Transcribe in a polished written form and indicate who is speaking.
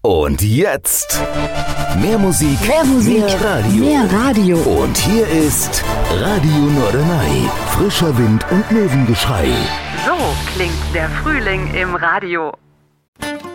Speaker 1: Und jetzt mehr Musik, mehr Radio.
Speaker 2: Mehr Radio.
Speaker 1: Und hier ist Radio Norderney. Frischer Wind und Löwengeschrei.
Speaker 3: So klingt der Frühling im Radio.